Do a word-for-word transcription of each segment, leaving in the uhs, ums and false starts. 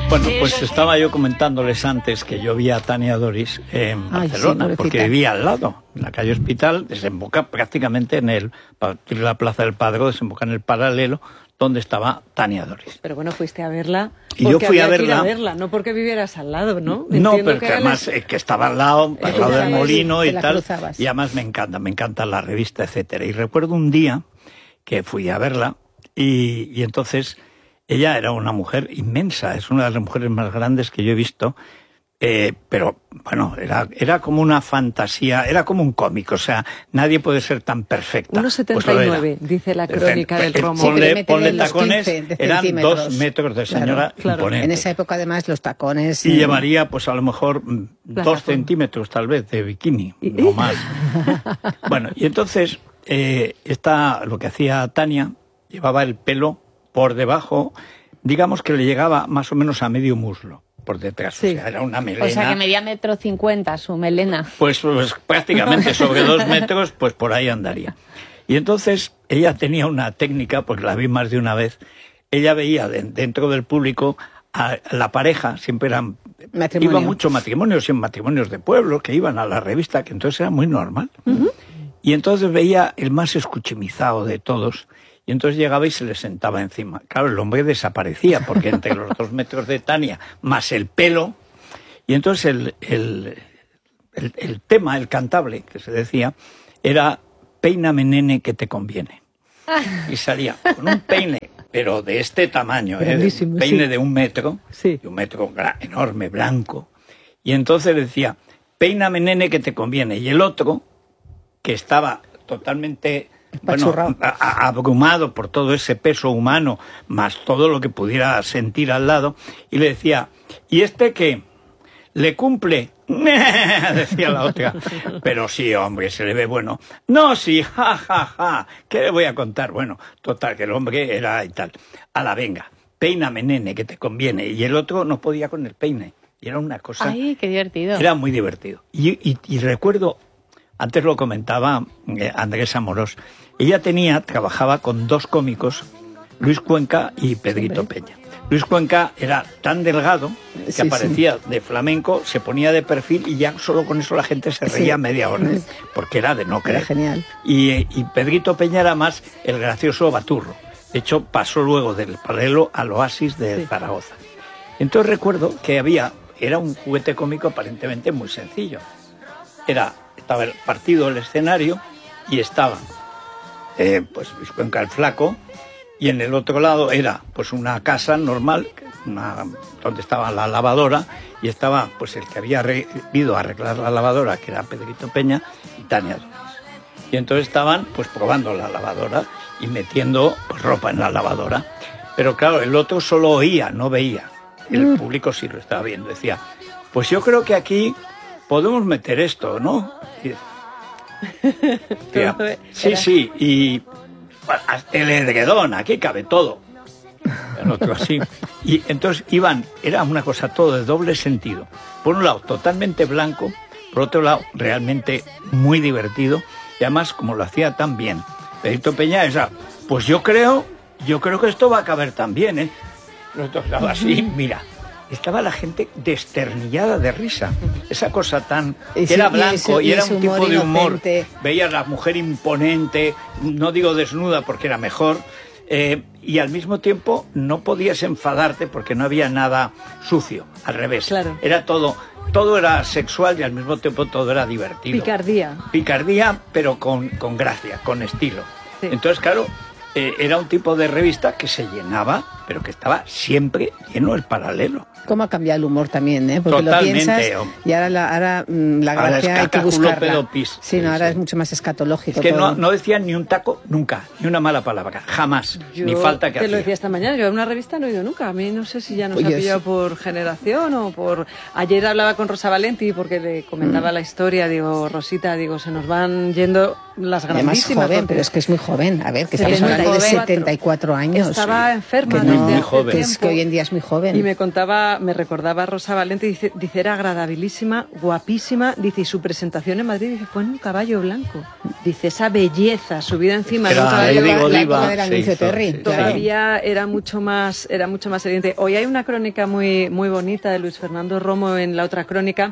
Bueno, pues estaba yo comentándoles antes que yo vi a Tania Doris en Barcelona, Ay, sí, porque vivía al lado, en la calle Hospital, desemboca prácticamente en el, en la Plaza del Padró, desemboca en el paralelo, donde estaba Tania Doris. Pero bueno, fuiste a verla y yo fui a verla, ir a verla, no porque vivieras al lado, ¿no? No, Entiendo pero que, que además el... que estaba al lado, al lado del molino y tal, cruzabas. Y además me encanta, me encanta la revista, etcétera. Y recuerdo un día que fui a verla y, y entonces ella era una mujer inmensa, es una de las mujeres más grandes que yo he visto. Eh, pero bueno, era, era como una fantasía, era como un cómic, o sea, nadie puede ser tan perfecta. uno setenta y nueve, pues dice la crónica del Romo. Ponle, sí, ponle tacones, eran dos metros de señora, claro, claro. imponente. En esa época además los tacones... Y eh... llevaría pues a lo mejor dos centímetros tal vez de bikini, no más. Bueno, y entonces eh, esta, lo que hacía Tania, llevaba el pelo por debajo, digamos que le llegaba más o menos a medio muslo. Por detrás, sí. O sea, era una melena. O sea, que medía metro cincuenta su melena. Pues, pues prácticamente sobre dos metros, pues por ahí andaría. Y entonces ella tenía una técnica, porque la vi más de una vez, ella veía de, dentro del público a la pareja, siempre eran... Matrimonio. Iba mucho matrimonios y en matrimonios de pueblo, que iban a la revista, que entonces era muy normal. Uh-huh. Y entonces veía el más escuchimizado de todos. Y entonces llegaba y se le sentaba encima. Claro, el hombre desaparecía, porque entre los dos metros de Tania, más el pelo... Y entonces el, el, el, el tema, el cantable, que se decía, era peíname, nene, que te conviene. Y salía con un peine, pero de este tamaño, ¿eh? Un peine sí. de un metro, sí. de un metro enorme, blanco. Y entonces le decía, peíname, nene, que te conviene. Y el otro, que estaba totalmente... Bueno, a, abrumado por todo ese peso humano, más todo lo que pudiera sentir al lado, y le decía, ¿y este qué? ¿Le cumple? Decía la otra. Pero sí, hombre, se le ve bueno. No, sí, ja, ja, ja. ¿Qué le voy a contar? Bueno, total, que el hombre era y tal. A la venga, peíname, nene, que te conviene. Y el otro no podía con el peine. Y era una cosa... ¡Ay, qué divertido! Era muy divertido. Y, y, y recuerdo... Antes lo comentaba eh, Andrés Amorós. Ella tenía, trabajaba con dos cómicos, Luis Cuenca y Pedrito Peña. Luis Cuenca era tan delgado que sí, aparecía sí. de flamenco, se ponía de perfil y ya solo con eso la gente se reía sí. media hora, porque era de no creer. Era genial. Y, y Pedrito Peña era más el gracioso baturro. De hecho, pasó luego del paralelo al Oasis de sí. Zaragoza. Entonces recuerdo que había, era un juguete cómico aparentemente muy sencillo. Era... Estaba el partido, el escenario, y estaban eh, pues Luis Cuenca el flaco, y en el otro lado era pues una casa normal, una, donde estaba la lavadora, y estaba pues el que había ido a arreglar la lavadora, que era Pedrito Peña, y Tania Doris. Y entonces estaban pues probando la lavadora y metiendo pues, ropa en la lavadora. Pero claro, el otro solo oía, no veía. El mm. público sí lo estaba viendo. Decía, pues yo creo que aquí... podemos meter esto, ¿no? Tía, sí, sí, y el edredón, aquí cabe todo. El otro así. Y entonces iban, era una cosa todo de doble sentido. Por un lado, totalmente blanco, por otro lado, realmente muy divertido, y además, como lo hacía tan bien Pedrito Peña, esa, pues yo creo, yo creo que esto va a caber también, ¿eh? Los dos lados así, mira. Estaba la gente desternillada de risa. Esa cosa tan... que sí, era blanco y, y, y era un tipo de humor. Inocente. Veías a la mujer imponente, no digo desnuda porque era mejor, eh, y al mismo tiempo no podías enfadarte porque no había nada sucio, al revés. Claro. Era todo... Todo era sexual y al mismo tiempo todo era divertido. Picardía. Picardía, pero con, con gracia, con estilo. Sí. Entonces, claro... Eh, era un tipo de revista que se llenaba, pero que estaba siempre lleno el paralelo. ¿Cómo ha cambiado el humor también, eh? Porque totalmente, lo piensas y ahora la, ahora, la ahora gracia hay que buscarla. Pis, sí, no, sí, ahora sí. es mucho más escatológico. Es que todo. no, no decían ni un taco nunca, ni una mala palabra, jamás, yo ni falta que te hacía. Lo decía esta mañana, yo a una revista no he ido nunca. A mí no sé si ya nos pues ha pillado sí. por generación o por... Ayer hablaba con Rosa Valenti porque le comentaba mm. la historia, digo, Rosita, digo, se nos van yendo las grandísimas. Además joven, pero es que es muy joven. A ver, que estamos hablando de setenta y cuatro años. Estaba enferma que desde no, hace que, es, que hoy en día es muy joven. Y me contaba recordaba, me recordaba Rosa Valente, dice, dice, era agradabilísima, guapísima, dice, y su presentación en Madrid, dice, fue en un caballo blanco. Dice, esa belleza subida encima de un caballo blanco. La época del anuncio Terry. Todavía era mucho más, era mucho más evidente. Hoy hay una crónica muy, muy bonita de Luis Fernando Romo en La Otra Crónica.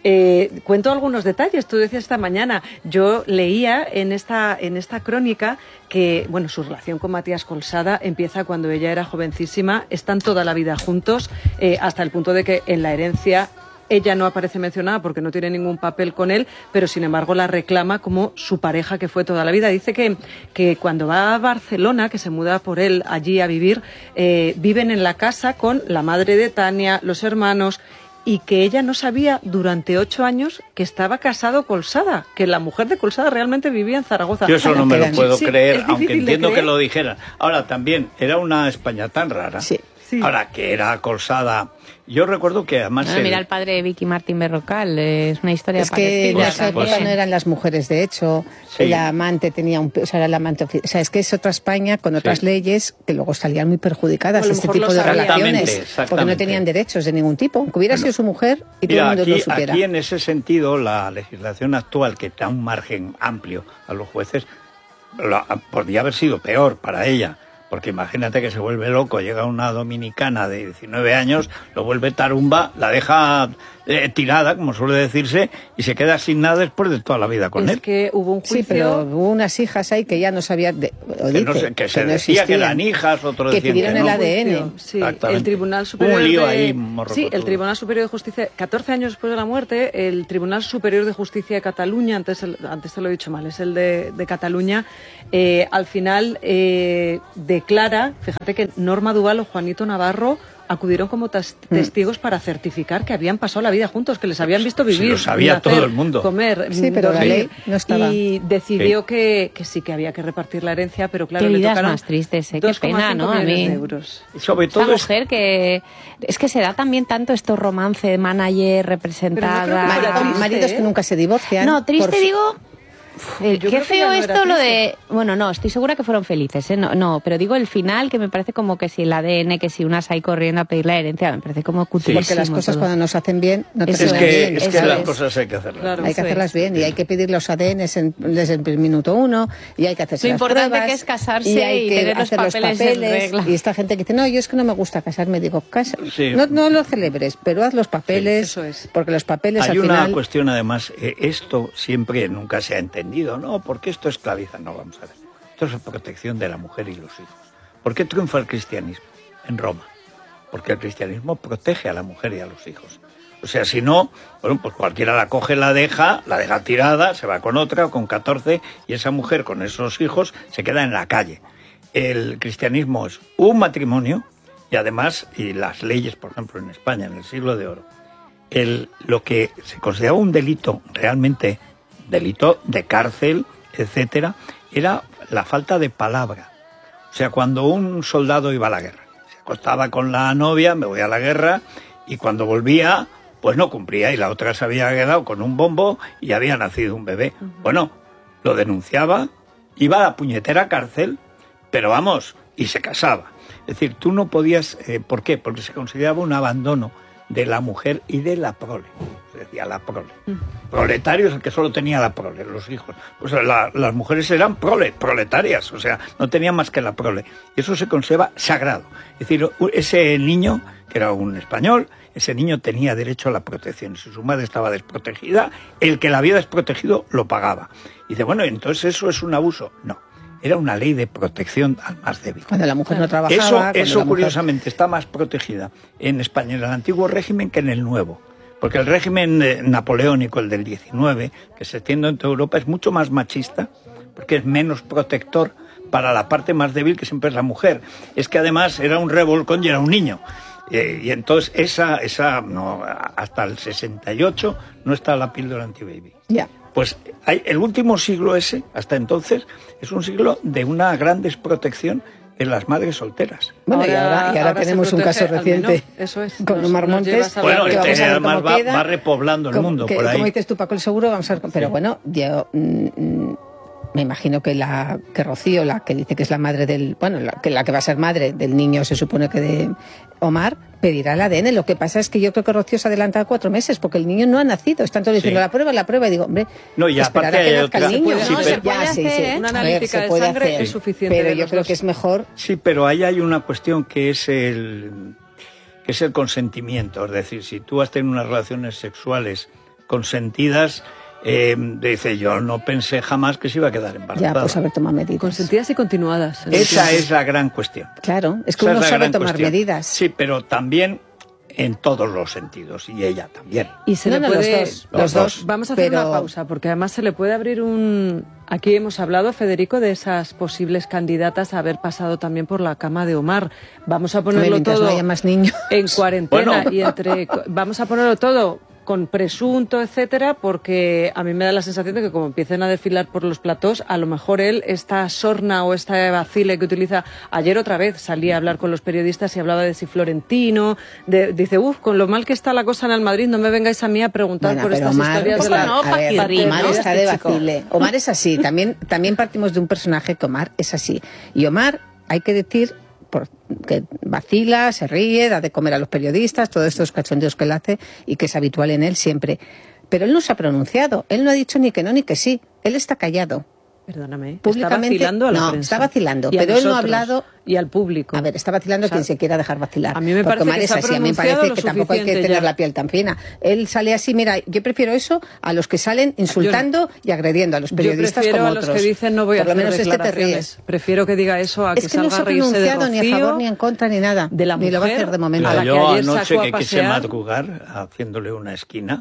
Eh, cuento algunos detalles. Tú decías esta mañana, yo leía en esta, en esta crónica que, bueno, su relación con Matías Colsada empieza cuando ella era jovencísima, están toda la vida juntos, eh, hasta el punto de que en la herencia ella no aparece mencionada porque no tiene ningún papel con él, pero sin embargo la reclama como su pareja que fue toda la vida. Dice que, que cuando va a Barcelona, que se muda por él allí a vivir, eh, viven en la casa con la madre de Tania, los hermanos, y que ella no sabía durante ocho años que estaba casado Colsada, que la mujer de Colsada realmente vivía en Zaragoza. Yo eso no me lo puedo sí, creer, aunque entiendo creer. que lo dijeran. Ahora, también, era una España tan rara. Sí. Sí. Ahora, que era Colsada. Yo recuerdo que además... Ah, el... Mira el padre de Vicky Martín Berrocal, es una historia Es que en parecida. esa época pues, no eran las mujeres, de hecho, sí. la amante tenía un... O sea, era la amante, o sea, es que es otra España con otras sí. leyes que luego salían muy perjudicadas Bueno, este a lo mejor tipo de lo sabían. relaciones, Exactamente, porque no tenían derechos de ningún tipo, aunque hubiera bueno, sido su mujer y todo mira, el mundo aquí, lo supiera. Aquí en ese sentido, la legislación actual, que da un margen amplio a los jueces, lo, podría haber sido peor para ella. Porque imagínate que se vuelve loco, llega una dominicana de diecinueve años, lo vuelve tarumba, la deja eh, tirada, como suele decirse, y se queda sin nada después de toda la vida con es él. Es que hubo un juicio... Sí, pero hubo unas hijas ahí que ya no sabían... De, que, dice, no se, que, que se no decía que existían, eran hijas, otro que decían pidieron que el no. A D N. Sí, el Tribunal Superior un lío de... ahí Sí, el Tribunal Superior de Justicia, catorce años después de la muerte, el Tribunal Superior de Justicia de Cataluña, antes, antes te lo he dicho mal, es el de, de Cataluña, eh, al final eh, declara, fíjate que Norma Duval o Juanito Navarro acudieron como testigos para certificar que habían pasado la vida juntos, que les habían visto vivir, sí, lo sabía nacer, todo el mundo. Comer, sí, pero dormir, la ley no estaba. Y decidió sí. que, que sí, que había que repartir la herencia, pero claro, Qué le vidas tocaron más tristes, ¿eh? Qué pena, ¿no? A mí. De euros. Sobre todo Esta es... mujer que... Es que se da también tanto esto romance, manager, representada... Pero no creo que fuera Maridos, triste, maridos ¿eh? que nunca se divorcian. No, triste por... digo... Eh, Yo qué creo que ya feo no era esto lo triste. de... Bueno, no, estoy segura que fueron felices, ¿eh? No, no, pero digo el final, que me parece como que si el A D N, que si unas ahí corriendo a pedir la herencia, me parece como cutísimo. Porque las cosas todo. cuando nos hacen bien no te Eso Es salen que, bien. es que eso las es. cosas hay que hacerlas. Claro. Hay que Eso hacerlas es. bien y hay que pedir los A D Ns en- desde el minuto uno y hay que hacerse Lo las importante pruebas que es casarse y hay y que tener los hacer los papeles en papeles. regla. Y esta gente que dice, no, yo es que no me gusta casarme, digo, casa, Sí. no, no lo celebres, pero haz los papeles, Sí, eso es. porque los papeles Hay al una final... cuestión, además, eh, esto siempre nunca se ha entendido, ¿no? Porque esto esclaviza, no, vamos a ver. Esto es la protección de la mujer y los hijos. ¿Por qué triunfa el cristianismo en Roma? Porque el cristianismo protege a la mujer y a los hijos. O sea, si no, bueno, pues cualquiera la coge, la deja, la deja tirada, se va con otra o con catorce, y esa mujer con esos hijos se queda en la calle. El cristianismo es un matrimonio, y además, y las leyes, por ejemplo, en España, en el siglo de oro, el, lo que se consideraba un delito, realmente delito de cárcel, etcétera, era la falta de palabra. O sea, cuando un soldado iba a la guerra, se acostaba con la novia, me voy a la guerra, y cuando volvía, pues no cumplía, y la otra se había quedado con un bombo y había nacido un bebé. Bueno, lo denunciaba, iba a la puñetera cárcel, pero vamos, y se casaba. Es decir, tú no podías... Eh, ¿Por qué? Porque se consideraba un abandono de la mujer y de la prole. Se decía la prole. Proletario es el que solo tenía la prole, los hijos. Pues la, las mujeres eran prole, proletarias, o sea, no tenían más que la prole. Y eso se conserva sagrado. Es decir, ese niño, que era un español, ese niño tenía derecho a la protección. Si su madre estaba desprotegida, el que la había desprotegido lo pagaba. Y dice, bueno, entonces eso es un abuso. No. Era una ley de protección al más débil. Cuando la mujer no trabajaba... Eso, cuando eso la mujer... curiosamente, está más protegida en España, en el antiguo régimen, que en el nuevo. Porque el régimen eh, napoleónico, el del diecinueve, que se extiende en toda Europa, es mucho más machista, porque es menos protector para la parte más débil, que siempre es la mujer. Es que además era un revolcón y era un niño. Eh, y entonces esa, esa no, hasta el sesenta y ocho no está la píldora antibaby. Ya. Pues hay, el último siglo ese, hasta entonces, es un siglo de una gran desprotección en las madres solteras. Bueno, y ahora, y ahora ahora se tenemos un protege caso al reciente menor, eso es. con Nos- Omar nos Montes. llevas a Bueno, que este vamos a ver además cómo va, queda. va repoblando el Como- mundo que, por ahí. Como dices tú, Paco, el seguro, vamos a ver. Pero Sí. bueno, yo mm, mm, me imagino que la que Rocío, la que dice que es la madre del... Bueno, la que, la que va a ser madre del niño, se supone que de Omar, pedirá el A D N. Lo que pasa es que yo creo que Rocío se ha adelantado cuatro meses porque el niño no ha nacido. Están todos diciendo Sí. la prueba, la prueba. Y digo, hombre, no, y esperar a aparte que hay nazca otra- el niño. Sí, No, pero- se puede Ya, sí, hacer, sí. ¿eh? Una A ver, analítica se de puede sangre hacer. es suficiente. Pero de yo los creo dos. que es mejor. Sí, pero ahí hay una cuestión que es el que es el consentimiento. Es decir, si tú has tenido unas relaciones sexuales consentidas, eh, dice yo no pensé jamás que se iba a quedar embarazada. Ya, pues haber tomado medidas. Consentidas y continuadas. en el Esa tiempo. es la gran cuestión. Claro, es que Esa uno es la sabe gran tomar cuestión. medidas. Sí, pero también en todos los sentidos, y ella también. Y se No, le no, puede... los dos, los los dos. Vamos a hacer pero- una pausa, porque además se le puede abrir un... Aquí hemos hablado, Federico, de esas posibles candidatas a haber pasado también por la cama de Omar. Vamos a ponerlo Mientras todo no haya más niños. en cuarentena Bueno. y entre... Vamos a ponerlo todo con presunto, etcétera, porque a mí me da la sensación de que como empiecen a desfilar por los platós, a lo mejor él, esta sorna o esta vacile que utiliza, ayer otra vez salía a hablar con los periodistas y hablaba de si Florentino, de, dice, uff, con lo mal que está la cosa en el Madrid, no me vengáis a mí a preguntar Bueno, por pero estas Omar, historias de poco la... no, a ver, Paquirri, Omar ¿no? está de Este chico. vacile. Omar es así. También, también partimos de un personaje que Omar es así. Y Omar, hay que decir, por- que vacila, se ríe, da de comer a los periodistas, todos estos cachondeos que él hace y que es habitual en él siempre. Pero él no se ha pronunciado. Él no ha dicho ni que no ni que sí. Él está callado. Perdóname, Públicamente, está vacilando a la no, prensa. está vacilando, Y a pero él no ha nosotros, hablado- Y al público. A ver, está vacilando O sea, quien se quiera dejar vacilar. a mí me Porque parece Omar que es se ha así. A mí me pronunciado parece lo que tampoco hay que suficiente tener ya. la piel tan fina. Él sale así, mira, yo prefiero eso a los que salen insultando y agrediendo a los periodistas Yo prefiero como a los otros. que dicen no voy a Por lo hacer menos este te declaraciones. ríes. Prefiero que diga eso a que, Es que no salga se a ha reírse de pronunciado ni a Rocío, favor ni en contra ni nada. de la ni lo va a mujer, hacer de momento. a la Yo que ayer anoche sacó a que quise pasear. madrugar haciéndole una esquina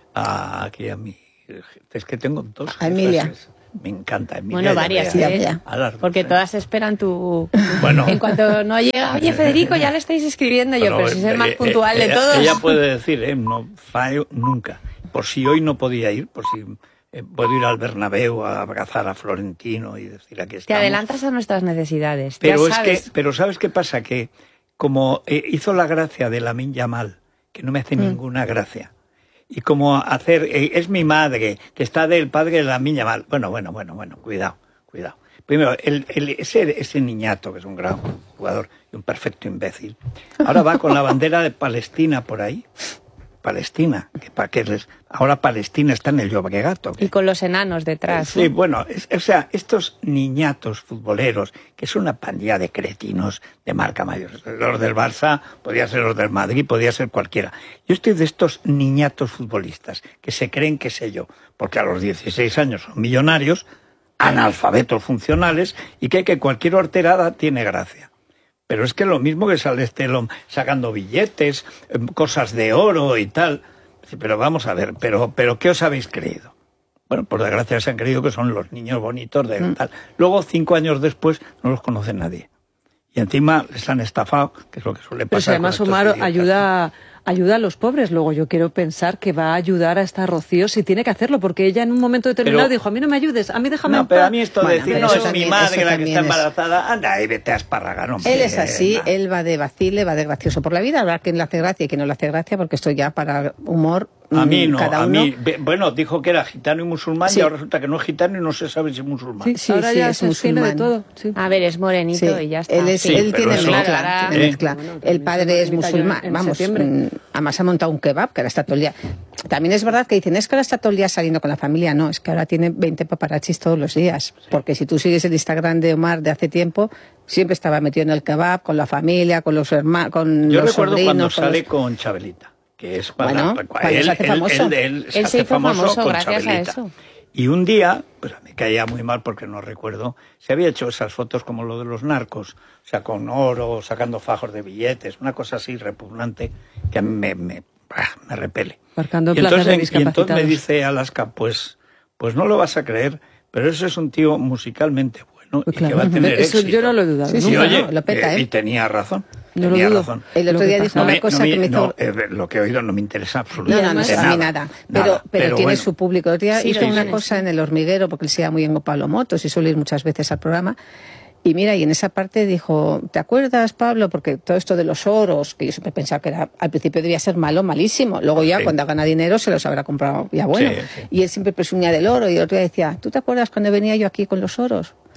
a, aquí a mi... Es que tengo dos A Emilia. jefes. Me encanta Emilia. Bueno, y a varias, Bea. ya, ¿eh? ya. A las dos, Porque ¿eh? todas esperan tu... Bueno. En cuanto no llega, oye, Federico, ya le estáis escribiendo yo, pero si es el más eh, puntual eh, de todos. Ella puede decir, eh, no fallo nunca. Por si hoy no podía ir, por si eh, puedo ir al Bernabéu a abrazar a Florentino y decir aquí Te estamos. adelantas a nuestras necesidades. Pero ya es sabes. que, pero ¿sabes qué pasa? Que como eh, hizo la gracia de Lamine Yamal, que no me hace ninguna gracia, y como hacer, eh, es mi madre, que está del padre de Lamine Yamal. Bueno, bueno, bueno, bueno, cuidado, cuidado. Primero, el, el, ese, ese niñato, que es un gran jugador y un perfecto imbécil, ahora va con la bandera de Palestina por ahí. Palestina, que para qué les... ahora Palestina está en el Llobregat. ¿o qué? Y con los enanos detrás. Sí, ¿no? bueno, es- o sea, estos niñatos futboleros, que es una pandilla de cretinos de marca mayor. Los del Barça, podía ser los del Madrid, podía ser cualquiera. Yo estoy de estos niñatos futbolistas que se creen que sé yo, porque a los dieciséis años son millonarios, analfabetos funcionales, y que, que cualquier horterada tiene gracia. Pero es que lo mismo que sale este lom- sacando billetes, eh, cosas de oro y tal. Sí, pero vamos a ver, pero, pero ¿qué os habéis creído? Bueno, por desgracia se han creído que son los niños bonitos de tal. Luego, cinco años después, no los conoce nadie. Y encima les han estafado, que es lo que suele pasar. Pero si además con estos Omar idiotas. ayuda, ayuda a los pobres. Luego yo quiero pensar que va a ayudar a esta Rocío si tiene que hacerlo, porque ella en un momento determinado Pero- dijo, a mí no me ayudes, a mí déjame No, en pero paz". a mí esto de Bueno, decir, pero no, eso es también- mi madre eso la que también está es- embarazada, anda y vete a esparragar, hombre. Él es así, Nah. él va de vacile, va de gracioso por la vida. Habrá quien le hace gracia y quien no le hace gracia, porque esto ya para humor. A mí mm, no, cada a uno. mí, ve- bueno, dijo que era gitano y musulmán, Sí. y ahora resulta que no es gitano y no se sabe si es musulmán. Sí, Sí, ahora sí, ya es se tiene de musulmán. todo. Sí. A ver, es morenito Sí, y ya está. Él, es, Sí, él pero tiene eso- mezcla, Claro, tiene ¿eh? mezcla. Bueno, El también padre se es limita yo musulmán, en vamos, septiembre. mm, además ha montado un kebab, que ahora está todo el día. También es verdad que dicen, es que ahora está todo el día saliendo con la familia. No, es que ahora tiene veinte paparachis todos los días. Porque si tú sigues el Instagram de Omar de hace tiempo, siempre estaba metido en el kebab, con la familia, con los hermanos, con Yo los recuerdo sobrinos. cuando con sale los- con Chabelita, que es Bueno, cuando, cuando se hace famoso. Él, él se Él hace se hizo famoso con gracias a Chabelita. eso. Y un día, pues a mí me caía muy mal porque no recuerdo, se había hecho esas fotos como lo de los narcos, o sea, con oro, sacando fajos de billetes, una cosa así repugnante que a mí me, me, ah, me repele. Marcando Y plazas entonces, de y entonces discapacitados. me dice Alaska, pues, pues no lo vas a creer, pero ese es un tío musicalmente bueno Pues y claro, que va a tener eso éxito. yo no lo he dudado Sí, Y sí, nunca. oye, no, lo peta, eh, ¿eh? y tenía razón. No lo tenía dudo. razón. El Lo otro que día pasa- dijo No una me- cosa no me- que me hizo... no, eh, lo que he oído no me interesa No, absolutamente no, no, nada. a mí nada. Pero, Nada, pero, tiene bueno. su público. El otro día Sí, hizo lo una tiene. cosa en el hormiguero, porque él se llama muy bien con Pablo Motos y suele ir muchas veces al programa. Y mira, y en esa parte dijo, ¿te acuerdas, Pablo? Porque todo esto de los oros, que yo siempre pensaba que era, al principio debía ser malo, malísimo. Luego ya, Sí. cuando gana dinero, se los habrá comprado ya bueno. Sí, sí. Y él siempre presumía del oro. Y el otro día decía, ¿tú te acuerdas cuando venía yo aquí con los oros?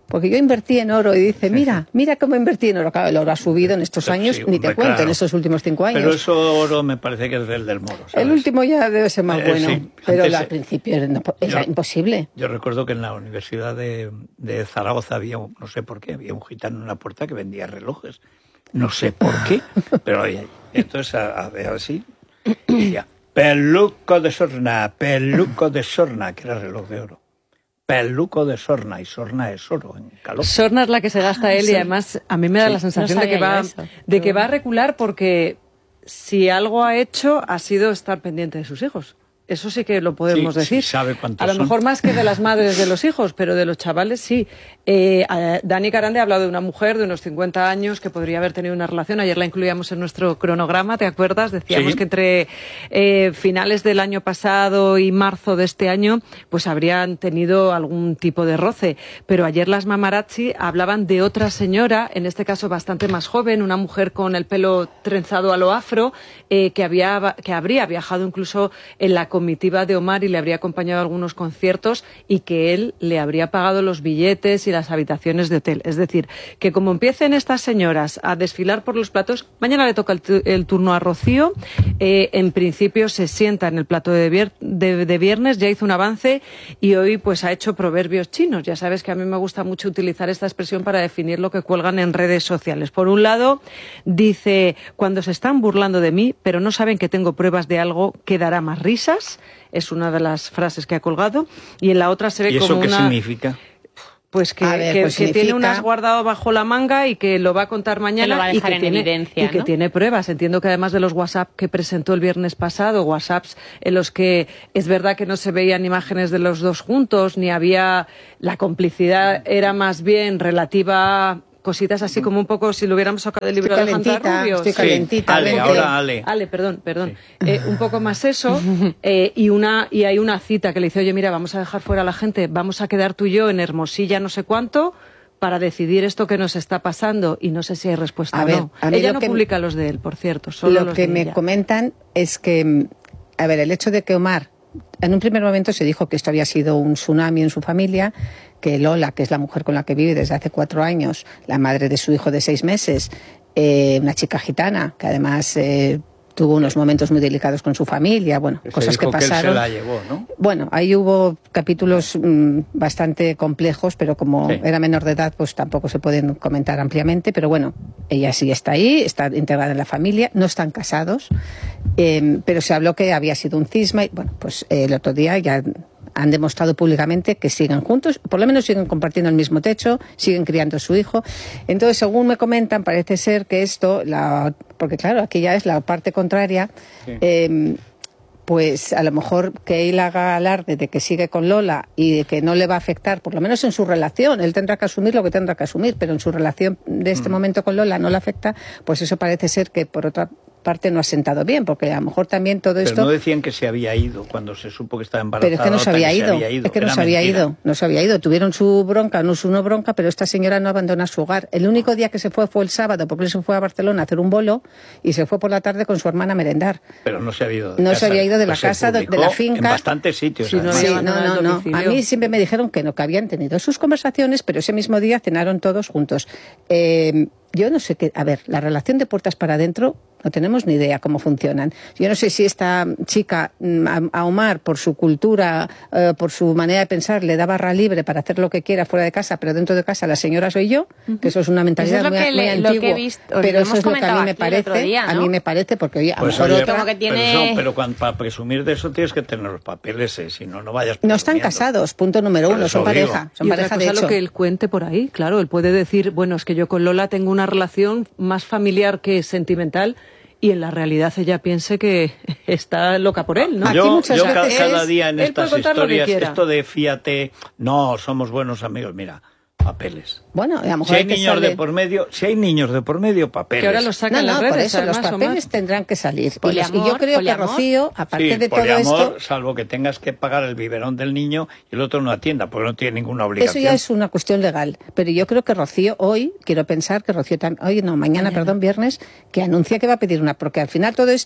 porque yo invertí en oro y dice, mira, mira cómo invertí en oro. Claro, el oro ha subido en estos años, sí, ni te cuento, claro, en estos últimos cinco años. Pero eso oro me parece que es del del Moro, ¿sabes? El último ya debe ser más eh, bueno, sí, pero al principio era, no, era yo, imposible. Yo recuerdo que en la Universidad de, de Zaragoza había, no sé por qué, había un gitano en la puerta que vendía relojes. No sé por qué, pero oye, entonces a, a ver así, decía, peluco de sorna, peluco de sorna, que era reloj de oro. Peluco de sorna, y sorna es oro en calor. Sorna es la que se gasta él, sí, y además a mí me da sí, la sensación no de, que va, de que va a recular porque si algo ha hecho ha sido estar pendiente de sus hijos. Eso sí que lo podemos sí, decir. Sí, sabe cuántos a lo son. mejor más que de las madres de los hijos, pero de los chavales sí. Eh, Dani Carande ha hablado de una mujer de unos cincuenta años que podría haber tenido una relación. Ayer la incluíamos en nuestro cronograma, ¿te acuerdas? Decíamos sí. que entre eh, finales del año pasado y marzo de este año, pues habrían tenido algún tipo de roce. Pero ayer las Mamarazzi hablaban de otra señora, en este caso bastante más joven, una mujer con el pelo trenzado a lo afro, eh, que, había, que habría viajado incluso en la comitiva de Omar y le habría acompañado a algunos conciertos y que él le habría pagado los billetes y las habitaciones de hotel. Es decir, que como empiecen estas señoras a desfilar por los platos, mañana le toca el, el turno a Rocío, eh, en principio se sienta en el plato de, vier de, de viernes, ya hizo un avance y hoy pues ha hecho proverbios chinos. Ya sabes que a mí me gusta mucho utilizar esta expresión para definir lo que cuelgan en redes sociales. Por un lado, dice, cuando se están burlando de mí, pero no saben que tengo pruebas de algo que dará más risas. Es una de las frases que ha colgado. Y en la otra se ve ¿Y eso como qué una... significa? Pues que, ver, que, pues que significa... tiene unas guardado bajo la manga y que lo va a contar mañana que lo va a dejar y, que en tiene, evidencia, y que ¿no? tiene pruebas. Entiendo que además de los WhatsApp que presentó el viernes pasado, WhatsApps en los que es verdad que no se veían imágenes de los dos juntos, ni había... La complicidad era más bien relativa a cositas así como un poco si lo hubiéramos sacado del libro de Alejandra Rubio. Estoy calentita. Sí, Ale, ahora Ale. Ale, perdón, perdón. Sí. Eh, un poco más eso, eh, y una y hay una cita que le dice, oye, mira, vamos a dejar fuera a la gente, vamos a quedar tú y yo en Hermosilla no sé cuánto para decidir esto que nos está pasando, y no sé si hay respuesta a o ver, no. A ella no que, publica los de él, por cierto, solo lo los que de me ella. comentan es que, a ver, el hecho de que Omar, en un primer momento se dijo que esto había sido un tsunami en su familia, que Lola, que es la mujer con la que vive desde hace cuatro años, la madre de su hijo de seis meses, eh, una chica gitana, que además eh, tuvo unos momentos muy delicados con su familia, bueno, Ese cosas que pasaron. Que él se la llevó, ¿no? Bueno, ahí hubo capítulos mmm, bastante complejos, pero como sí. era menor de edad, pues tampoco se pueden comentar ampliamente, pero bueno, ella sí está ahí, está integrada en la familia, no están casados, eh, pero se habló que había sido un cisma y bueno, pues eh, el otro día ya han demostrado públicamente que siguen juntos, por lo menos siguen compartiendo el mismo techo, siguen criando a su hijo. Entonces, según me comentan, parece ser que esto, la, porque claro, aquí ya es la parte contraria, sí. eh, pues a lo mejor que él haga alarde de que sigue con Lola y de que no le va a afectar, por lo menos en su relación, él tendrá que asumir lo que tendrá que asumir, pero en su relación de este mm. momento con Lola no le afecta, pues eso parece ser que por otra parte no ha sentado bien, porque a lo mejor también todo pero esto... Pero no decían que se había ido cuando se supo que estaba embarazada. Pero es que no se había, ido. se había ido, es que no se había ido, no se había ido. Tuvieron su bronca, no su no bronca, pero esta señora no abandona su hogar. El único día que se fue fue el sábado, porque él se fue a Barcelona a hacer un bolo y se fue por la tarde con su hermana a merendar. Pero no se había ido de No casa. se había ido de la pues casa, de la finca. En bastantes sitios. Sí, no, sí, no, no, no. A mí siempre me dijeron que no, que habían tenido sus conversaciones, pero ese mismo día cenaron todos juntos. Eh, yo no sé qué... A ver, la relación de puertas para adentro... No tenemos ni idea cómo funcionan. Yo no sé si esta chica, a Omar, por su cultura, eh, por su manera de pensar, le da barra libre para hacer lo que quiera fuera de casa, pero dentro de casa la señora soy yo, uh-huh. que eso es una mentalidad es muy, le, muy antigua. Pero eso es lo que a mí me parece, día, ¿no? a mí me parece, porque oye, a pues lo mejor oye, otra... como que tiene... Pero, no, pero cuando, para presumir de eso tienes que tener los papeles, eh, si no, no vayas No están casados, punto número uno, son pareja. Digo. Son y pareja otra cosa de hecho. Lo que él cuente por ahí, claro, él puede decir, bueno, es que yo con Lola tengo una relación más familiar que sentimental, y en la realidad ella piense que está loca por él, ¿no? Yo, Aquí yo veces cada día en él estas historias, esto de fíjate, no, somos buenos amigos, mira, papeles. Bueno, a lo mejor si hay, hay que niños sale... de por medio, si hay niños de por medio, papeles. Que ahora los sacan no, no, las redes, por eso además, los papeles Omar. tendrán que salir. Poliamor, y, los, y yo creo poliamor. que Rocío, aparte sí, de todo poliamor, esto, salvo que tengas que pagar el biberón del niño y el otro no atienda, porque no tiene ninguna obligación. Eso ya es una cuestión legal. Pero yo creo que Rocío hoy, quiero pensar que Rocío también, hoy no, mañana, mañana, perdón, viernes, que anuncia que va a pedir una, porque al final todo esto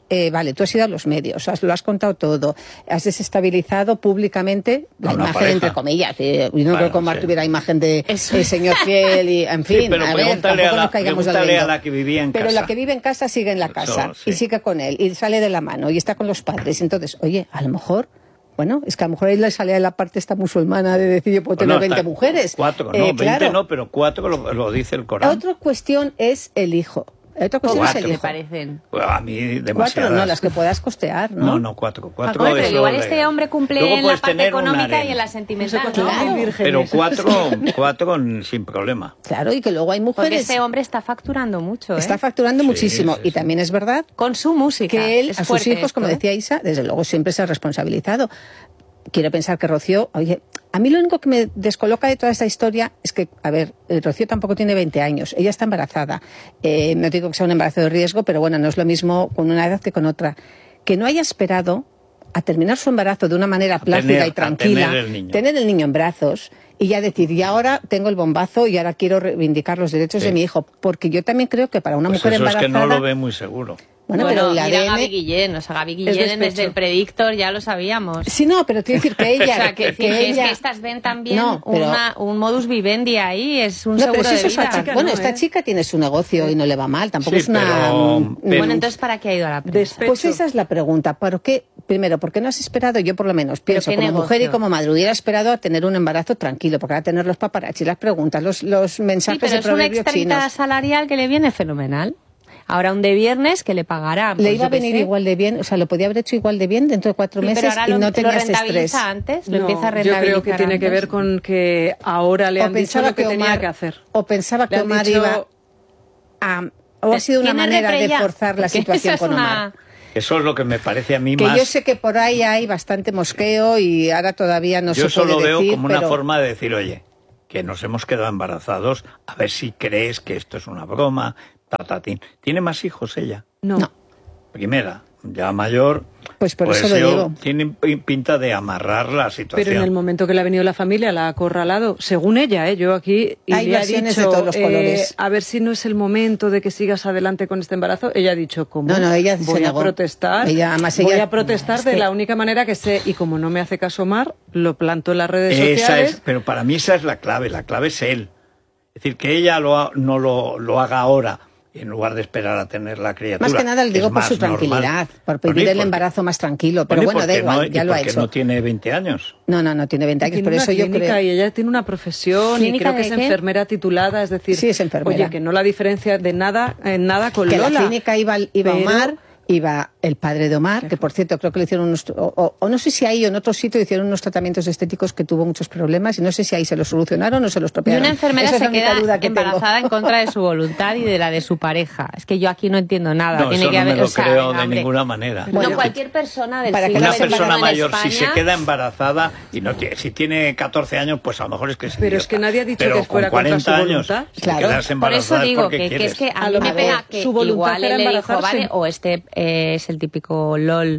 eh, vale, tú has ido a los medios, has, lo has contado todo, has desestabilizado públicamente la Una imagen, pareja. entre comillas. Eh, yo no Bueno, creo que Omar sí. tuviera imagen de el señor fiel, y, en fin, Sí, pero a ver, pregúntale tampoco a la- nos caigamos del pregúntale a velo. la que vivía en Pero casa. la que vive en casa sigue en la casa, Eso, sí. y sigue con él, y sale de la mano, y está con los padres. Entonces, oye, a lo mejor... Bueno, es que a lo mejor ahí le sale a la parte esta musulmana de decir yo puedo Bueno, tener veinte hasta mujeres. Cuatro, no, Eh, veinte claro. no, pero cuatro lo, lo dice el Corán. Otra cuestión es el hijo. Otra cuestión Cuatro. es el me hijo. parecen. Pues a mí Cuatro, demasiadas. no, las que puedas costear, ¿no? No, no, cuatro. Cuatro Joder, pero es igual lo este legal. hombre cumple Luego en la puedes parte tener un económica y harem. en la sentimental, No sé ¿no? cuántos mil Claro. vírgenes. Pero cuatro, cuatro con- sin problema. Claro, y que luego hay Porque mujeres. este hombre está facturando mucho, ¿eh? Está facturando Sí, muchísimo. sí, Y sí. también es verdad Con su música. que él, Es a sus fuerte hijos, como esto, ¿eh? decía Isa, desde luego siempre se ha responsabilizado. Quiero pensar que Rocío, oye, a mí lo único que me descoloca de toda esta historia es que, a ver, eh, Rocío tampoco tiene veinte años, ella está embarazada. Eh, no digo que sea un embarazo de riesgo, pero bueno, no es lo mismo con una edad que con otra. Que no haya esperado a terminar su embarazo de una manera plácida tener- y a tranquila, tener el niño. tener el niño en brazos y ya decir, y ahora tengo el bombazo y ahora quiero reivindicar los derechos Sí. de mi hijo. Porque yo también creo que para una Pues mujer eso embarazada... es que no lo ve muy seguro. Bueno, Bueno, pero el mira A D N... a Gaby Guillén, o sea, Gaby Es Guillén despecho. desde el Predictor ya lo sabíamos. Sí, no, pero quiero decir que ella... O sea, que, que que ella... es que estas ven también No, pero- una, un modus vivendi ahí, es un No, pero seguro si de eso es vida. otra- chica bueno, no, esta ¿eh? chica tiene su negocio y no le va mal, tampoco Sí, es una... pero- mm, pero- Bueno, entonces, ¿para qué ha ido a la prensa? Despecho. Pues esa es la pregunta. ¿Por qué? Primero, ¿por qué no has esperado? Yo por lo menos pienso, qué como negocio? mujer y como madre, hubiera esperado a tener un embarazo tranquilo, porque ahora tener los paparazzi, las preguntas, los, los Sí, mensajes pero de es una proverbios extrita chinos. salarial que le viene fenomenal. Ahora un de viernes que le pagará. Le pues, iba a yo qué venir sé. igual de bien, o sea, lo podía haber hecho igual de bien dentro de cuatro Sí, meses pero ahora y lo, no lo tenía ese estrés. rentabiliza antes, lo No, empieza a yo rentabilizar creo que tiene que antes. ver con que ahora le O han dicho pensaba lo que, que tenía Omar, que hacer. o pensaba que Le han Omar dicho- iba a... O ha sido una Tiene manera de retrella, forzar la porque situación esa es con una- Omar. Eso es lo que me parece a mí Que más... yo sé que por ahí hay bastante mosqueo y ahora todavía no Yo se puede solo veo decir, como una pero- forma de decir, oye, que nos hemos quedado embarazados, a ver si crees que esto es una broma, tatatín. ¿Tiene más hijos ella? No. No. Primera, ya mayor, Pues por eso lo yo- digo. tiene pi- pinta de amarrar la situación. Pero en el momento que le ha venido la familia, la ha acorralado, según ella, ¿eh? Yo aquí, y Hay le ha versiones dicho, de todos los eh, colores. a ver si no es el momento de que sigas adelante con este embarazo. Ella ha dicho, ¿cómo? No, no, ella se voy a negó. protestar, Ella, además, voy ella- a protestar es de que- la única manera que sé, y como no me hace caso Omar, lo planto en las redes Esa sociales. es, pero para mí esa es la clave, la clave es él. Es decir, que ella lo ha- no lo, lo haga ahora, en lugar de esperar a tener la criatura. Más que nada le digo es por más su tranquilidad, normal. por Bueno, pedir y el porque- embarazo más tranquilo. Pero bueno, y bueno, da porque igual, no- ya y lo ha porque hecho. no tiene veinte años. No, no, no tiene veinte años, Tiene por una eso yo clínica creo... y ella tiene una profesión y ¿Clínica creo que de es qué? enfermera titulada, es decir, Sí, es enfermera. oye, que no la diferencia de nada en nada con Que a Lola. la clínica iba, iba Pero- Omar, iba el padre de Omar, que por cierto creo que le hicieron unos... O, o- o no sé si ahí o en otro sitio hicieron unos tratamientos estéticos que tuvo muchos problemas y no sé si ahí se los solucionaron o se los Y tropearon. una enfermera Esa es se la única queda duda que tengo. embarazada en contra de su voluntad y de la de su pareja. Es que yo aquí no entiendo nada. No, Tiene eso que no haber, me lo o sea, creo venga, de hombre. ninguna manera. Bueno, no cualquier persona del para que siglo Una no se veintiuno persona en mayor, España, si se queda embarazada, y no tiene- si tiene catorce años, pues a lo mejor es que es Pero es idiota. que nadie ha dicho Pero que fuera con contra su cuarenta años, voluntad. si Claro. quedarse Por eso embarazada es digo porque que, que quieres. es que a A mí lo me mejor pega que su voluntad igual era él le dijo, embarazarse. vale, o este eh, es el típico LOL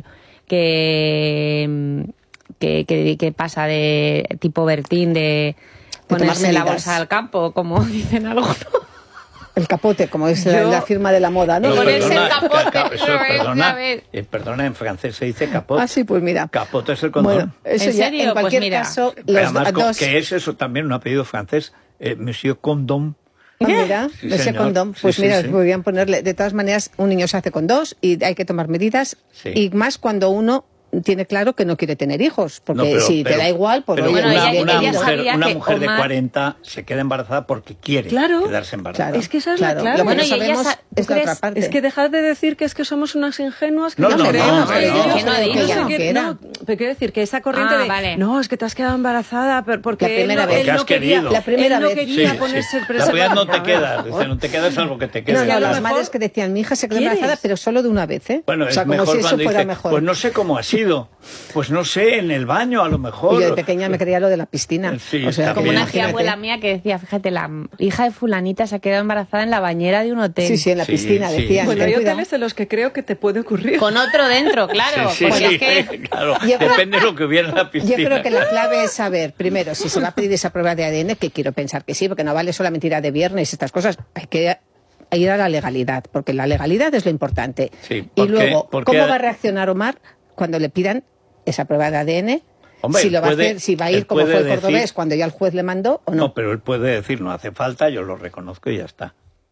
que, que, que, que pasa de tipo Bertín de tomar ponerse la medidas. bolsa al campo, como dicen algunos. El capote, como es la, Yo- la firma de la moda, ¿no? No, ponerse perdona, el capote, ca- ca- eso, una vez, perdona, una vez. eh, perdona, en francés se dice capot. Ah, sí, pues mira. Capot es el condón. Bueno, eso ¿En ya, serio? en Pues cualquier mira. caso, Pero los además, co- dos... que es eso también un apellido francés, eh, Monsieur Condom. Ah, mira, Sí, ese señor. condón. Sí, Pues sí, mira, sí. podrían ponerle. De todas maneras, un niño se hace con dos y hay que tomar medidas. Sí. Y más cuando uno tiene claro que no quiere tener hijos. Porque No, pero- si pero- te da igual, pues pero oye, Bueno, una, ella- una ella mujer, sabía una que mujer de Omar- cuarenta se queda embarazada porque quiere Claro. quedarse embarazada. Claro, Es que esa es la claro. clave. Lo que Bueno, no y ella sabemos sa- ¿tú es la crees? otra parte. Es que dejad de decir que es que somos unas ingenuas que No, no, no, creemos no, que no, yo- no. ¿Quién lo ha no dicho? sé Que qué- quiera. no, pero quiero decir que esa corriente Ah, de vale. no, es que te has quedado embarazada pero porque La primera él no, vez. él Porque no has quería, querido. La primera él no vez. quería Sí, ponerse sí. el La preservativo. primera no te A ver, quedas, por dice, favor. no te quedas salvo que te No, quedes. que no, a lo las mejor- madres que decían, mi hija se quedó ¿Quieres? embarazada, pero solo de una vez, ¿eh? Bueno, o sea, es como mejor si eso cuando fuera dice, mejor. pues no sé cómo ha sido, pues no sé, en el baño a lo mejor. Y yo de pequeña me creía lo de la piscina. Sí, o sea, también. Como una imagínate. tía abuela mía que decía, fíjate, la hija de fulanita se ha quedado embarazada en la bañera de un hotel. Sí, sí, en la Sí, piscina, sí. decían. Bueno, ten hay cuidado. hoteles en los que creo que te puede ocurrir. Con otro dentro, claro. Sí, sí, porque sí, es que... claro, Yo creo- depende de lo que hubiera en la piscina. Yo creo que la clave es saber, primero, si se va a pedir esa prueba de A D N, que quiero pensar que sí, porque no vale solamente ir a de viernes, estas cosas. Hay que ir a la legalidad, porque la legalidad es lo importante. Sí, y porque, luego, porque... ¿cómo va a reaccionar Omar cuando le pidan esa prueba de A D N? Hombre, si lo va puede, a hacer, si va a ir como fue el decir, cordobés cuando ya el juez le mandó o no. No, pero él puede decir, no hace falta, yo lo reconozco y ya está.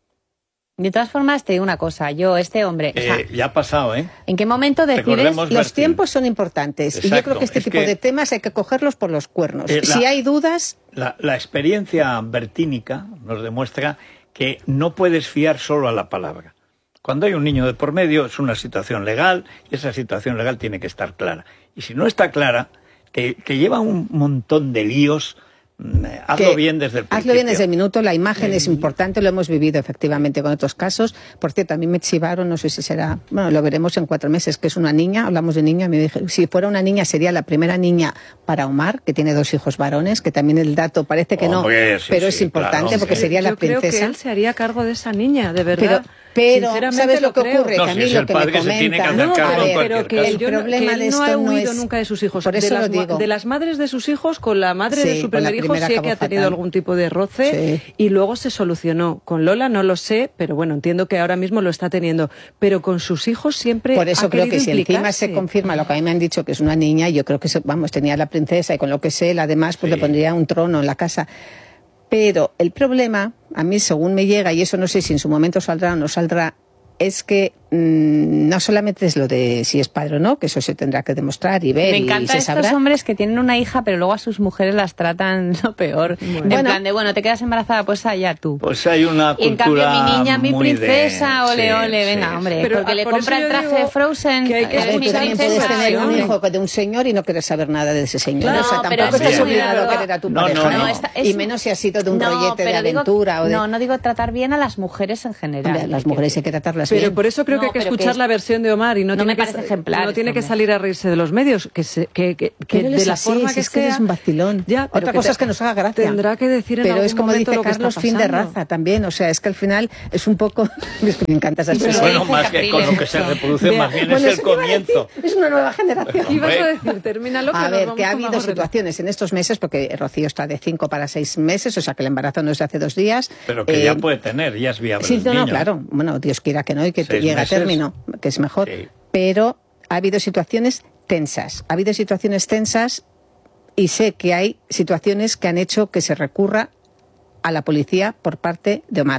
De todas formas, te digo una cosa, yo, este hombre... Eh, o sea, ya ha pasado, ¿eh? ¿en qué momento decides...? Los Bertín. tiempos son importantes. Exacto. Y yo creo que este es tipo que de temas hay que cogerlos por los cuernos. Eh, la, si hay dudas... La, la experiencia bertínica nos demuestra que no puedes fiar solo a la palabra. Cuando hay un niño de por medio es una situación legal y esa situación legal tiene que estar clara. Y si no está clara... Que, que lleva un montón de líos, hazlo que, bien desde el principio. Hazlo bien desde el minuto, la imagen eh, es importante, lo hemos vivido efectivamente con otros casos. Por cierto, a mí me chivaron, no sé si será, bueno, lo veremos en cuatro meses, que es una niña, hablamos de niña, me dije, si fuera una niña sería la primera niña para Omar, que tiene dos hijos varones, que también el dato parece que hombre, no, sí, pero sí, es importante claro, porque sería yo la princesa. Yo creo que él se haría cargo de esa niña, de verdad. Pero, Pero ¿sabes lo que creo. ocurre? No, que a mí si es lo el que padre me que se tiene que hacer comenta... cargo no, en pero que el el problema que de él no esto ha huido no es... nunca de sus hijos. Por eso de, las, lo digo. de las madres de sus hijos, con la madre sí, de su primer hijo sí que ha tenido fatal. algún tipo de roce sí. y luego se solucionó. Con Lola no lo sé, pero bueno, entiendo que ahora mismo lo está teniendo. Pero con sus hijos siempre Por eso ha creo que si implicarse. encima se confirma lo que a mí me han dicho, que es una niña, yo creo que, se, vamos, tenía la princesa y con lo que sé, él además pues sí. le pondría un trono en la casa. Pero el problema, a mí según me llega, y eso no sé si en su momento saldrá o no saldrá, es que mmm, no solamente es lo de si es padre o no, que eso se tendrá que demostrar y ver. Me encantan y se sabrá. Estos hombres que tienen una hija, pero luego a sus mujeres las tratan lo peor. Bueno. En plan de, bueno, te quedas embarazada, pues allá tú. Pues hay una cultura. Y en cambio, mi niña, mi princesa, de... ole, sí, ole, venga, sí, hombre. pero, porque le por compra el traje de Frozen. Que hay que a ver, tú también puedes tener un hijo de un señor y no querer saber nada de ese señor. Claro, o sea, pero tampoco estás es obligado a querer a tu no, pareja. no, no. ¿no? Esta, y menos si ha sido de un no, rollete de digo, aventura. O de... No, no digo tratar bien a las mujeres en general. Hombre, las mujeres hay que tratarlas pero bien. Pero por eso creo no, que hay que escuchar que la versión de Omar y no, no tiene me parece que, ejemplar. No tiene que salir a reírse de los medios, que, se, que, que, que de la así, forma si que es que sea. Es un vacilón. Ya, Otra cosa te, es que nos haga gracia. Tendrá que decir en Pero algún es como momento dice lo que Carlos, está fin de raza también. O sea, es que al final es un poco... Es que me encanta esa expresión. Bueno, más que con lo que se reproduce, más bien bueno, es el comienzo. Es una nueva generación. Y vas a decir, termínalo, que A nos ver, vamos que ha habido situaciones en estos meses, porque Rocío está de cinco para seis meses, o sea que el embarazo no es de hace dos días. Pero que eh, ya puede tener, ya es viable. Sí, no, no, claro. Bueno, Dios quiera que no y que llegue a término, que es mejor. Sí. Pero ha habido situaciones tensas. Ha habido situaciones tensas y sé que hay situaciones que han hecho que se recurra a la policía por parte de Omar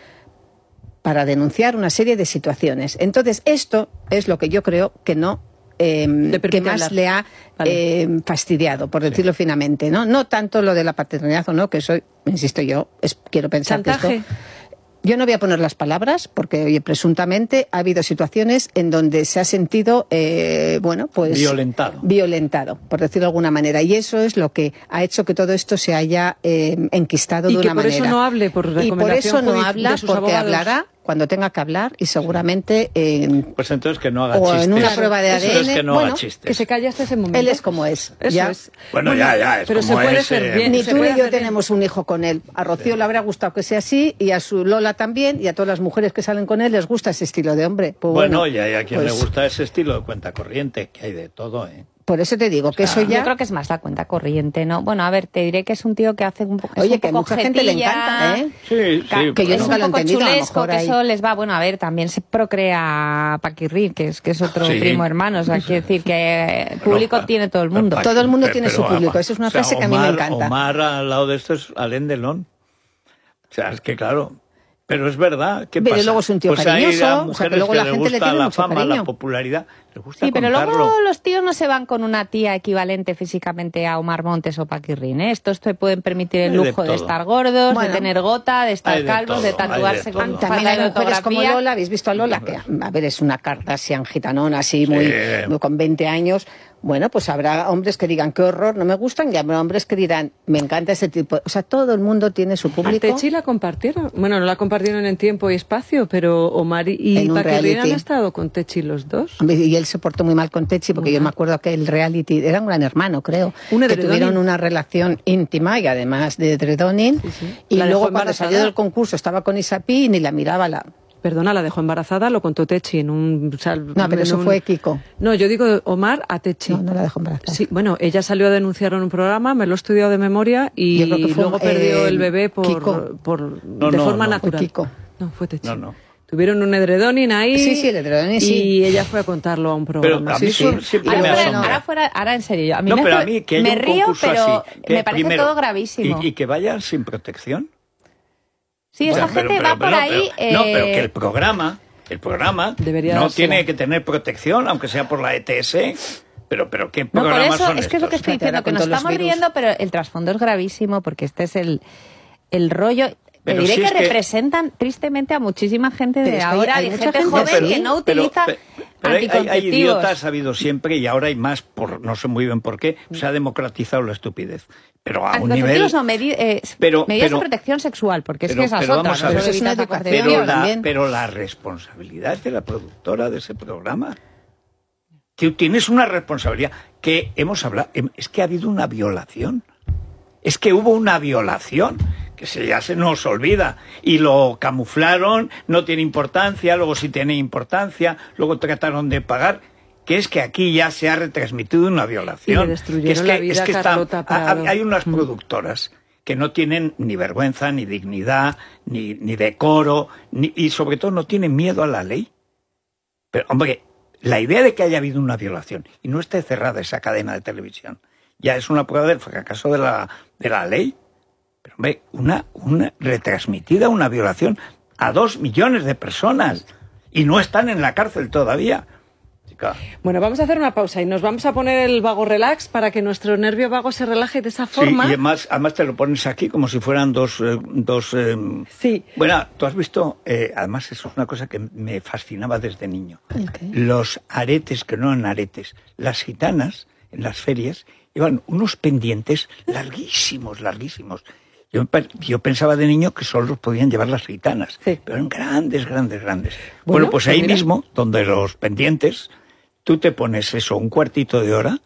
para denunciar una serie de situaciones. Entonces, esto es lo que yo creo que no eh, que más hablar. le ha vale. eh, fastidiado, por decirlo sí. finamente, ¿no? No tanto lo de la paternidad o no, que eso, insisto yo, es, quiero pensar ¿Chantaje? que esto... Yo no voy a poner las palabras porque, oye, presuntamente ha habido situaciones en donde se ha sentido, eh, bueno, pues... Violentado. Violentado, por decirlo de alguna manera. Y eso es lo que ha hecho que todo esto se haya eh, enquistado y de una manera. Y que por eso no hable, por recomendación. Y por eso no habla, de sus porque abogados. hablará cuando tenga que hablar y seguramente... Eh, pues entonces que no haga o chistes. en una prueba de A D N... Es que no bueno, haga chistes. Que se calle hasta ese momento. Él es como es. Eso ¿ya? es. Bueno, bueno, ya, ya, es pero como se puede es, ser eh, bien. Ni se tú puede ni yo hacer tenemos un hijo con él. A Rocío sí. le habrá gustado que sea así y a su Lola también y a todas las mujeres que salen con él les gusta ese estilo de hombre. Pues bueno, bueno, y hay a quien pues, le gusta ese estilo de cuenta corriente, que hay de todo, ¿eh? Por eso te digo que o sea, eso ya... Yo creo que es más la cuenta corriente, ¿no? Bueno, a ver, te diré que es un tío que hace un poco... Oye, un que a poco mucha gente le encanta, ¿eh? Sí, sí. Que yo es nunca un lo he poco entendido, a lo chulesco, mejor que hay... eso les va... Bueno, a ver, también se procrea Paquirri, que es, que es otro sí. primo hermano, o sea, quiere decir que público pero, tiene todo el mundo. Todo el mundo pero, tiene pero, su público, pero, eso es una o sea, frase que Omar, a mí me encanta. Omar al lado de esto es Alain Delon. O sea, es que claro... Pero es verdad, ¿qué pero pasa? luego es un tío pues cariñoso, hay a o mujeres sea, que luego que la les gente le gusta tiene la mucho fama, cariño. la popularidad, les gusta Sí, pero contarlo. luego los tíos no se van con una tía equivalente físicamente a Omar Montes o Paquirrín, ¿eh? Estos te pueden permitir el lujo de, de estar gordos, bueno, de tener gota, de estar de calvos, todo, de tatuarse de con También hay de mujeres como ortografía. Lola, ¿habéis visto a Lola? Que, a ver, es una Kardashian gitanona así, muy, sí. muy con veinte años. Bueno, pues habrá hombres que digan, qué horror, no me gustan, y habrá hombres que dirán, me encanta ese tipo. O sea, todo el mundo tiene su público. ¿A Techi la compartieron? Bueno, no la compartieron en tiempo y espacio, pero Omar y Paquirrín han estado con Techi los dos. Y él se portó muy mal con Techi, porque uh-huh. yo me acuerdo que el reality, era un gran hermano, creo, un que tuvieron una relación íntima y además de edredoning. Sí, sí. Y la luego cuando salió del concurso estaba con Isapi y ni la miraba la... Perdona, la dejó embarazada, lo contó Techi en un... O sea, no, pero en eso un... fue Kiko. No, yo digo Omar a Techi. No, no la dejó embarazada. Sí, bueno, ella salió a denunciar en un programa, me lo he estudiado de memoria y luego eh, perdió el bebé por, Kiko. por no, de no, forma no, natural. Kiko. No, fue Techín. No, no. Tuvieron un edredoning ahí. Sí, sí, el edredoning, sí. Y ella fue a contarlo a un programa. Pero a mí sí, sí. siempre Ahora me fuera, asombra. ahora, fuera, ahora en serio, a mí no, me, pero a mí que haya me un río, concurso pero así, que me parece primero, todo gravísimo. Y, y que vayan sin protección. Sí, esa Bueno, pero- gente pero- va por pero- ahí... pero- No, pero eh, que el programa, el programa Debería no dársela. tiene que tener protección, aunque sea por la E T S. Pero, pero ¿qué No, por programas eso son es que es lo que estos? estoy Fíjate, ahora diciendo, que con nos todos los estamos virus. riendo, pero el trasfondo es gravísimo porque este es el, el rollo... Te Pero diré si que es que- representan tristemente a muchísima gente Pero de es que hay- ahora, hay y mucha gente gente joven así. que no Pero- utiliza pero- pero hay, hay- hay anticonceptivos. idiotas, ha habido siempre, y ahora hay más, por no sé muy bien por qué, se ha democratizado la estupidez. Pero a un nivel... Anticonceptivos no, medi- eh, Pero- medidas pero- de protección sexual, porque pero- es que esas pero otras, vamos a no ver. solo Eso es una evitas la educación. Pero concepción. la, también. pero la responsabilidad es de la productora de ese programa. Que tienes una responsabilidad. Que hemos hablado. Es que ha habido una violación. Es que hubo una violación. Que se, ya se nos olvida. Y lo camuflaron, no tiene importancia, luego sí tiene importancia, luego trataron de pagar. Que es que aquí ya se ha retransmitido una violación. Y le destruyeron que es que, la vida es que a está- Carlota ha- Prado. hay unas Mm. productoras que no tienen ni vergüenza, ni dignidad, ni, ni decoro, ni, y sobre todo no tienen miedo a la ley. Pero, hombre, la idea de que haya habido una violación y no esté cerrada esa cadena de televisión ya es una prueba del fracaso de la, de la ley. Pero, hombre, una, una retransmitida una violación a dos millones de personas y no están en la cárcel todavía. Chica. Bueno, vamos a hacer una pausa y nos vamos a poner el vago relax para que nuestro nervio vago se relaje de esa Sí, forma. y además, además te lo pones aquí como si fueran dos... eh, dos eh, Sí. Bueno, tú has visto, eh, además eso es una cosa que me fascinaba desde niño. ¿El qué? Los aretes que no eran aretes. Las gitanas en las ferias llevan unos pendientes larguísimos, larguísimos. Yo, me pa- yo pensaba de niño que solo los podían llevar las gitanas, Sí. pero eran grandes, grandes, grandes. Bueno, Bueno, pues pues ahí mira. mismo, donde los pendientes, tú te pones eso, un cuartito de hora,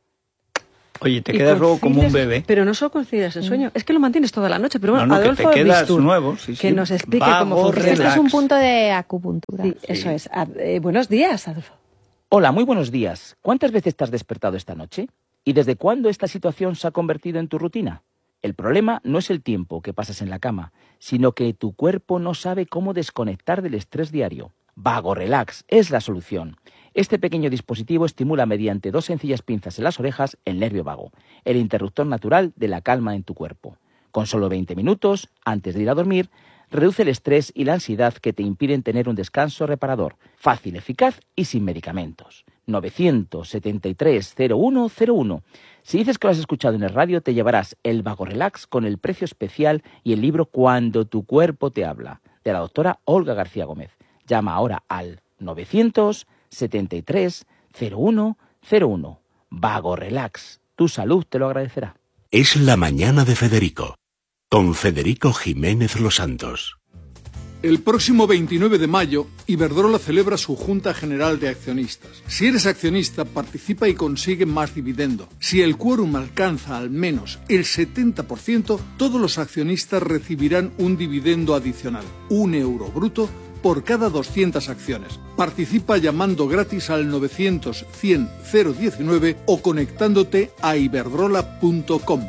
oye, te Y quedas luego como un concilias- bebé. Pero no solo concilias el sueño, es que lo mantienes toda la noche. Pero bueno, No, no, que Adolfo te quedas Bistur, nuevo, sí, que sí. nos explique Vago, cómo funciona. Esto es un relax. punto de acupuntura. Sí, eso es. Ad- eh, buenos días, Adolfo. Hola, muy buenos días. ¿Cuántas veces te has despertado esta noche? ¿Y desde cuándo esta situación se ha convertido en tu rutina? El problema no es el tiempo que pasas en la cama, sino que tu cuerpo no sabe cómo desconectar del estrés diario. Vago Relax es la solución. Este pequeño dispositivo estimula mediante dos sencillas pinzas en las orejas el nervio vago, el interruptor natural de la calma en tu cuerpo. Con solo veinte minutos, antes de ir a dormir, reduce el estrés y la ansiedad que te impiden tener un descanso reparador, fácil, eficaz y sin medicamentos. novecientos setenta y tres cero uno cero uno. Si dices que lo has escuchado en el radio, te llevarás el Vago Relax con el precio especial y el libro Cuando tu cuerpo te habla, de la doctora Olga García Gómez. Llama ahora al novecientos setenta y tres cero uno cero uno. Vago Relax. Tu salud te lo agradecerá. Es la mañana de Federico, con Federico Jiménez Los Santos. El próximo veintinueve de mayo, Iberdrola celebra su Junta General de Accionistas. Si eres accionista, participa y consigue más dividendo. Si el quórum alcanza al menos el setenta por ciento, todos los accionistas recibirán un dividendo adicional, un euro bruto, por cada doscientas acciones. Participa llamando gratis al novecientos cien cero diecinueve o conectándote a iberdrola punto com.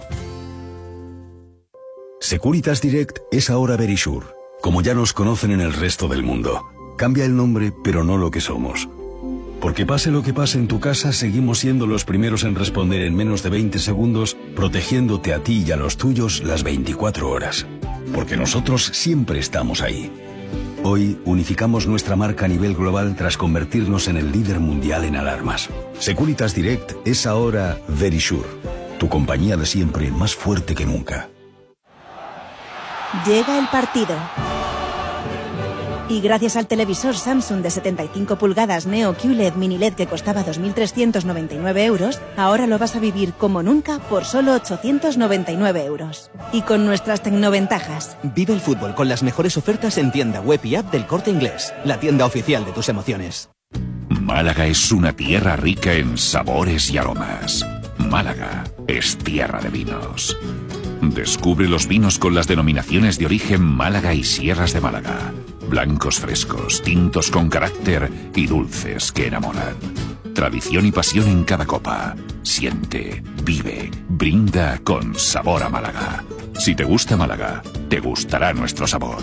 Securitas Direct es ahora Verisure, como ya nos conocen en el resto del mundo. Cambia el nombre, pero no lo que somos. Porque pase lo que pase en tu casa, seguimos siendo los primeros en responder en menos de veinte segundos, protegiéndote a ti y a los tuyos las veinticuatro horas. Porque nosotros siempre estamos ahí. Hoy unificamos nuestra marca a nivel global tras convertirnos en el líder mundial en alarmas. Securitas Direct es ahora Verisure, tu compañía de siempre más fuerte que nunca. Llega el partido. Y gracias al televisor Samsung de setenta y cinco pulgadas Neo Q L E D Mini L E D que costaba dos mil trescientos noventa y nueve euros, ahora lo vas a vivir como nunca por solo ochocientos noventa y nueve euros. Y con nuestras tecnoventajas. Vive el fútbol con las mejores ofertas en tienda web y app del Corte Inglés, la tienda oficial de tus emociones. Málaga es una tierra rica en sabores y aromas. Málaga es tierra de vinos. Descubre los vinos con las denominaciones de origen Málaga y Sierras de Málaga. Blancos frescos, tintos con carácter y dulces que enamoran. Tradición y pasión en cada copa. Siente, vive, brinda con sabor a Málaga. Si te gusta Málaga, te gustará nuestro sabor.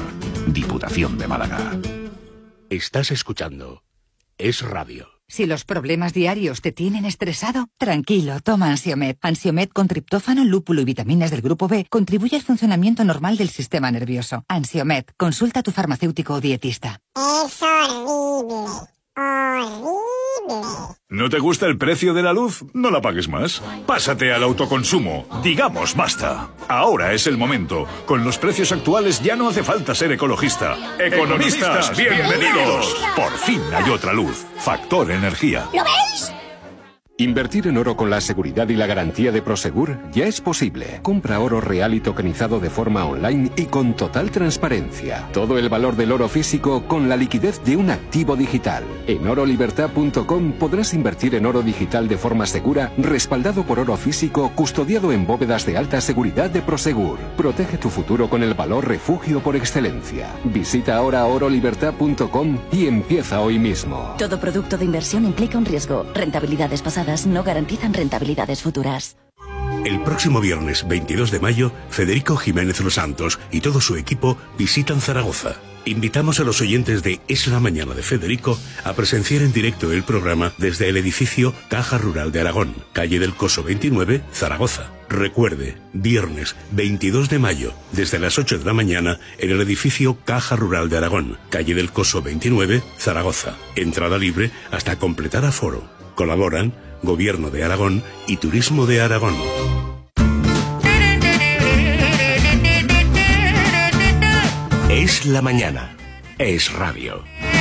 Diputación de Málaga. Estás escuchando Es Radio. Si los problemas diarios te tienen estresado, tranquilo, toma Ansiomed. Ansiomed con triptófano, lúpulo y vitaminas del grupo B contribuye al funcionamiento normal del sistema nervioso. Ansiomed, consulta a tu farmacéutico o dietista. Es horrible, horrible. ¿No te gusta el precio de la luz? No la pagues más. Pásate al autoconsumo. Digamos basta. Ahora es el momento. Con los precios actuales ya no hace falta ser ecologista. ¡Economistas, bienvenidos! Por fin hay otra luz. Factor Energía. ¿Lo veis? Invertir en oro con la seguridad y la garantía de Prosegur ya es posible. Compra oro real y tokenizado de forma online y con total transparencia. Todo el valor del oro físico con la liquidez de un activo digital. En oro libertad punto com podrás invertir en oro digital de forma segura, respaldado por oro físico, custodiado en bóvedas de alta seguridad de Prosegur. Protege tu futuro con el valor refugio por excelencia. Visita ahora oro libertad punto com y empieza hoy mismo. Todo producto de inversión implica un riesgo. Rentabilidades pasadas no garantizan rentabilidades futuras. El próximo viernes veintidós de mayo, Federico Jiménez Los Santos y todo su equipo visitan Zaragoza. Invitamos a los oyentes de Es la Mañana de Federico a presenciar en directo el programa desde el edificio Caja Rural de Aragón, calle del Coso veintinueve, Zaragoza. Recuerde, viernes veintidós de mayo, desde las ocho de la mañana, en el edificio Caja Rural de Aragón, calle del Coso veintinueve, Zaragoza. Entrada libre hasta completar aforo. Colaboran Gobierno de Aragón y Turismo de Aragón. Es la mañana. Es Radio.